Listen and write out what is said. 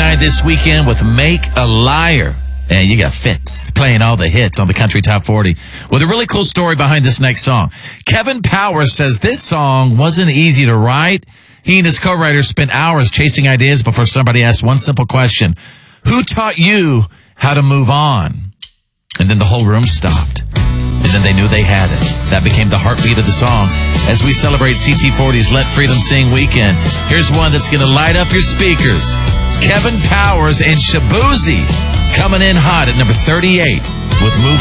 night this weekend with Make a Liar. And you got Fitz playing all the hits on the Country Top 40 with a really cool story behind this next song. Kevin Powers says this song wasn't easy to write. He and his co-writers spent hours chasing ideas before somebody asked one simple question. Who taught you how to move on? And then the whole room stopped. And then they knew they had it. That became the heartbeat of the song. As we celebrate CT40's Let Freedom Sing weekend, here's one that's going to light up your speakers. Kevin Powers and Shaboozey coming in hot at number 38 with Move